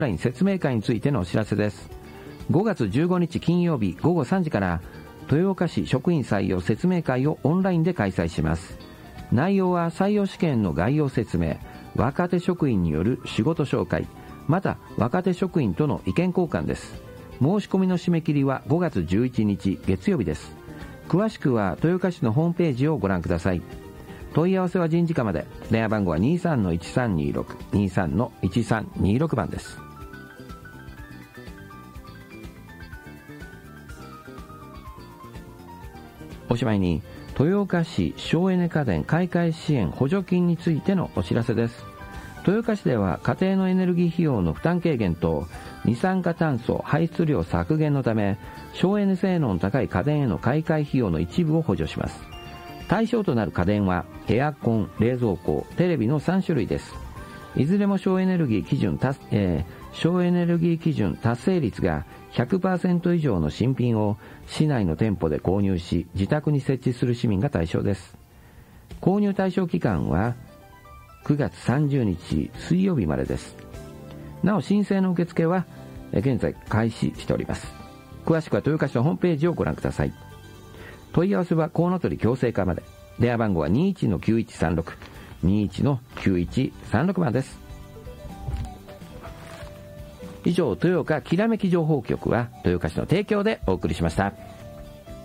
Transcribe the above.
ライン説明会についてのお知らせです。5月15日金曜日午後3時から豊岡市職員採用説明会をオンラインで開催します。内容は採用試験の概要説明、若手職員による仕事紹介、また若手職員との意見交換です。申し込みの締め切りは5月11日月曜日です。詳しくは豊岡市のホームページをご覧ください。問い合わせは人事課まで。電話番号は 23-1326 23-1326 番です。おしまいに豊岡市省エネ家電買い替え支援補助金についてのお知らせです。豊岡市では家庭のエネルギー費用の負担軽減と二酸化炭素排出量削減のため、省エネ性能の高い家電への買い替え費用の一部を補助します。対象となる家電はエアコン、冷蔵庫、テレビの3種類です。いずれも省エネルギー基準達成率が 100% 以上の新品を市内の店舗で購入し、自宅に設置する市民が対象です。購入対象期間は9月30日水曜日までです。なお申請の受付は現在開始しております。詳しくは豊岡市のホームページをご覧ください。問い合わせはコウノトリ共生課まで。電話番号は 21-9136 21-9136 番です。以上、豊岡きらめき情報局は豊岡市の提供でお送りしました。